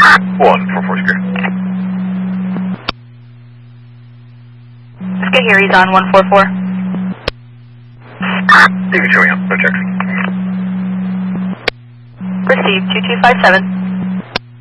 144 secure. Let's get here, he's on 144. You can show me up, no checks. Received 2257.